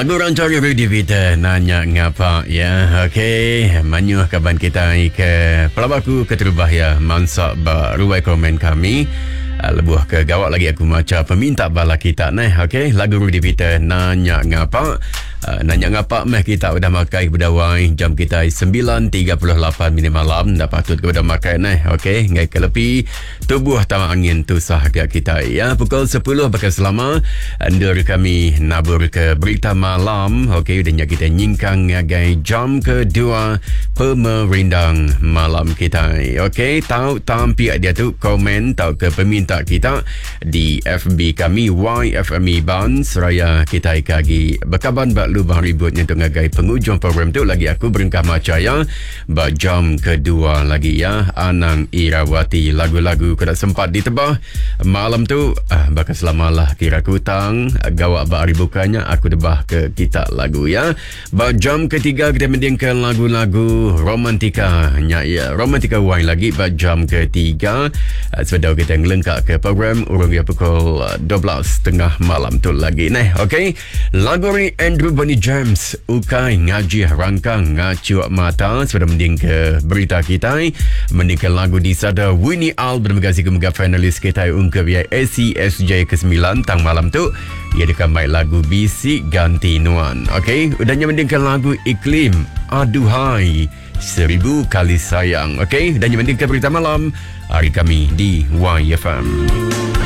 Lagu rancang Radio Vita nanya ngapa ya. Okey, manyuh kaban kita ke pelabaku keterubah ya mansak ba ruai komen kami. Lebuh ke gawak lagi aku maca peminta bala kita neh. Okey, lagu Radio Vita nanya ngapa. Nanya ngapa meh kita udah makai berdawai jam kita 9.38 minit malam dah patut ke udah makai neh. Okey, ngai kelepi tubuh tamak angin tu sah kita ya pukul 10 bakal selama andur kami nabur ke berita malam. Okey, dan kita nyingkang ngagai jam kedua pemerindang malam kita. Okey, tahu tampi dia tu komen tahu ke peminta kita di FB kami YFME Ban seraya kita ikagi bekaban bak lubang ributnya tu ngagai penghujung program tu lagi aku berengkah macaya bak jam kedua lagi ya Anang Irawati lagu-lagu kena sempat ditebah malam tu bakal selamalah kira kutang gawak bak hari bukanya aku debah ke kita lagu ya bak jam ketiga kita mendengarkan lagu-lagu romantika ya romantika wine lagi bak jam ketiga sedang kita ngelengkak ke program urung dia pukul 12 tengah malam tu lagi neh. Okey, lagu ni Andrew Bonnie James ukai ngaji rangkang ngacuak mata sudah mending ke berita kita mendingkan lagu di sada Winnie Al bermegasi ke finalis kita ungkap ya ACSJ ke-9 tang malam tu ia dekat main lagu Bisik Ganti Nuan. Okey, udahnya mendingkan lagu Iklim Aduhai 1000 kali sayang. Okey, dan yang mendingkan berita malam hari kami di YFM.